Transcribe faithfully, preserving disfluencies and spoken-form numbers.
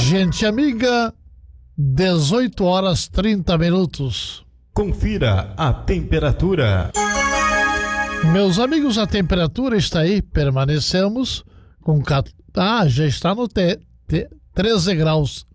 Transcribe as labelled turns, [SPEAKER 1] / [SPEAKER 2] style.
[SPEAKER 1] Gente amiga, dezoito horas trinta minutos.
[SPEAKER 2] Confira a temperatura.
[SPEAKER 1] Meus amigos, a temperatura está aí, permanecemos com... Ah, já está no te, te, treze graus